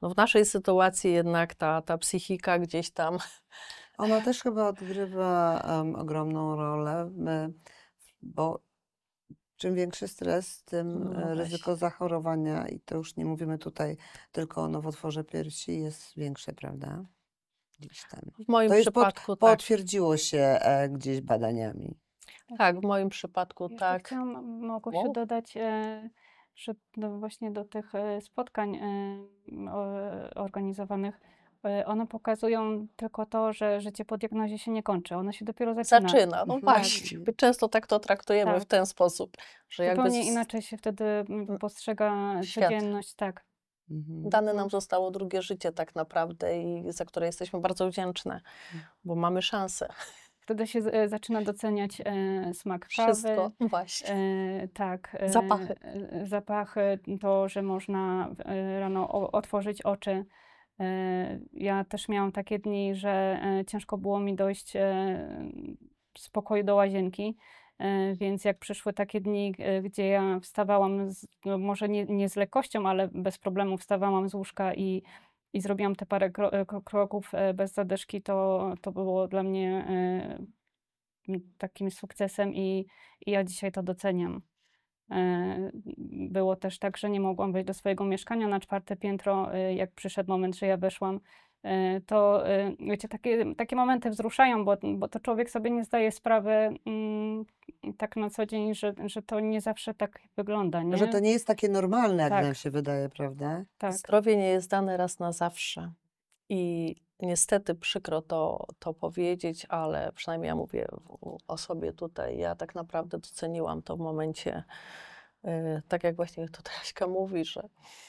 no w naszej sytuacji jednak ta psychika gdzieś tam. Ona też chyba odgrywa ogromną rolę, bo czym większy stres, tym No ryzyko właśnie. zachorowania, i to już nie mówimy tutaj tylko o nowotworze piersi, jest większe, prawda? Gdzieś tam. W moim To jest przypadku tak. potwierdziło się gdzieś badaniami. Tak, w moim przypadku Jeszcze tak. chciałam, Małgosiu, Wow. dodać, że właśnie do tych spotkań organizowanych, one pokazują tylko to, że życie po diagnozie się nie kończy, ono się dopiero zaczyna. Zaczyna, no Mhm. właśnie. My często tak to traktujemy w Tak. ten sposób, że jakby Zupełnie inaczej się wtedy postrzega Świat. codzienność, tak. Mhm. dane nam zostało drugie życie tak naprawdę i za które jesteśmy bardzo wdzięczne, bo mamy szansę. Wtedy się zaczyna doceniać smak Wszystko, kawy. właśnie. Tak. Zapachy. Zapachy, to, że można rano otworzyć oczy. Ja też miałam takie dni, że ciężko było mi dojść z pokoju do łazienki, więc jak przyszły takie dni, gdzie ja wstawałam, no może nie z lekkością, ale bez problemu wstawałam z łóżka i zrobiłam te parę kroków bez zadyszki, to było dla mnie takim sukcesem i ja dzisiaj to doceniam. Było też tak, że nie mogłam wejść do swojego mieszkania na 4. piętro, jak przyszedł moment, że ja weszłam. To wiecie, takie momenty wzruszają, bo to człowiek sobie nie zdaje sprawy tak na co dzień, że to nie zawsze tak wygląda, nie? Że to nie jest takie normalne, jak Tak. nam się wydaje, prawda? Tak. Zdrowie nie jest dane raz na zawsze. I niestety przykro to powiedzieć, ale przynajmniej ja mówię o sobie tutaj. Ja tak naprawdę doceniłam to w momencie, tak jak właśnie tutaj Aśka mówi, że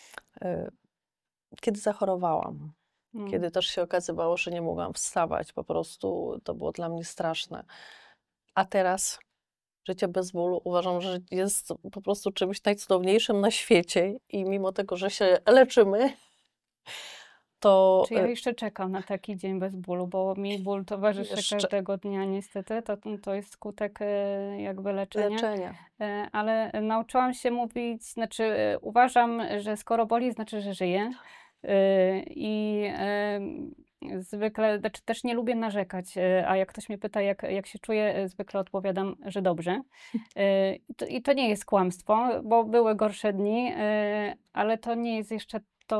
kiedy zachorowałam, kiedy też się okazywało, że nie mogłam wstawać, po prostu to było dla mnie straszne. A teraz życie bez bólu uważam, że jest po prostu czymś najcudowniejszym na świecie i mimo tego, że się leczymy, to Czy ja jeszcze czekam na taki dzień bez bólu, bo mi ból towarzyszy Jeszcze. każdego dnia niestety. To jest skutek jakby leczenia. leczenia. Ale nauczyłam się mówić, znaczy uważam, że skoro boli, znaczy, że żyję. I zwykle, znaczy też nie lubię narzekać, a jak ktoś mnie pyta, jak się czuję, zwykle odpowiadam, że dobrze. I to nie jest kłamstwo, bo były gorsze dni, ale to nie jest jeszcze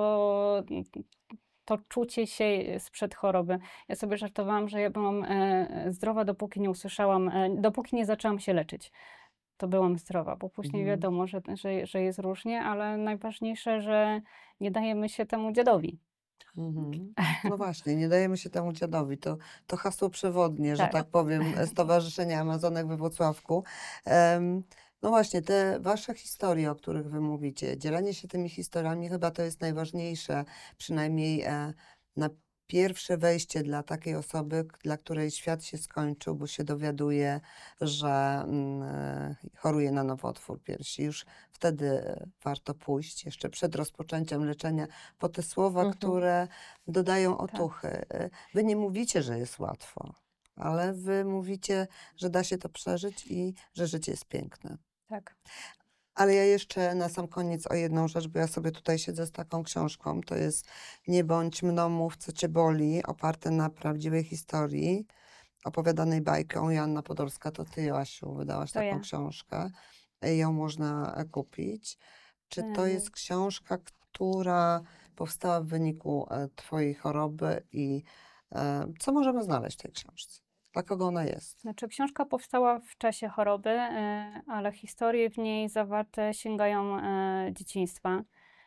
to czucie się sprzed choroby. Ja sobie żartowałam, że ja byłam zdrowa, dopóki nie usłyszałam, dopóki nie zaczęłam się leczyć. To byłam zdrowa, bo później wiadomo, że jest różnie, ale najważniejsze, że nie dajemy się temu dziadowi. Mhm. No właśnie, nie dajemy się temu dziadowi. To hasło przewodnie, że Tak. tak powiem, Stowarzyszenia Amazonek we Włocławku. No właśnie, te wasze historie, o których wy mówicie, dzielenie się tymi historiami, chyba to jest najważniejsze, przynajmniej na pierwsze wejście dla takiej osoby, dla której świat się skończył, bo się dowiaduje, że choruje na nowotwór piersi. Już wtedy warto pójść, jeszcze przed rozpoczęciem leczenia, po te słowa, które dodają otuchy. Wy nie mówicie, że jest łatwo, ale wy mówicie, że da się to przeżyć i że życie jest piękne. Tak. Ale ja jeszcze na sam koniec o jedną rzecz, bo ja sobie tutaj siedzę z taką książką. To jest Nie bądź mną, mów co cię boli, oparte na prawdziwej historii, opowiadanej bajką. Joanna Podolska, to ty, Joasiu, wydałaś To taką ja. książkę. Ją można kupić. Czy to jest książka, która powstała w wyniku twojej choroby i co możemy znaleźć w tej książce? Dla kogo ona jest? Znaczy, książka powstała w czasie choroby, ale historie w niej zawarte sięgają dzieciństwa.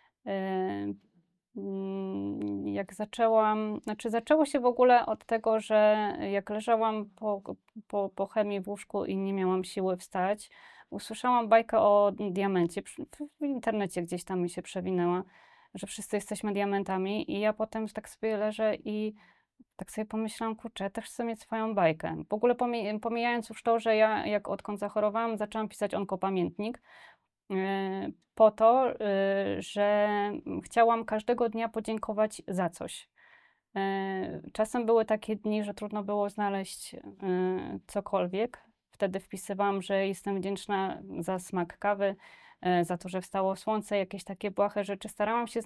Jak zaczęłam, znaczy zaczęło się w ogóle od tego, że jak leżałam po chemii w łóżku i nie miałam siły wstać, usłyszałam bajkę o diamencie. W internecie gdzieś tam mi się przewinęła, że wszyscy jesteśmy diamentami i ja potem tak sobie leżę i tak sobie pomyślałam, kurczę, ja też chcę mieć swoją bajkę. W ogóle pomijając już to, że ja odkąd zachorowałam, zaczęłam pisać onkopamiętnik, po to, że chciałam każdego dnia podziękować za coś. Czasem były takie dni, że trudno było znaleźć cokolwiek. Wtedy wpisywałam, że jestem wdzięczna za smak kawy, za to, że wstało słońce, jakieś takie błahe rzeczy. Starałam się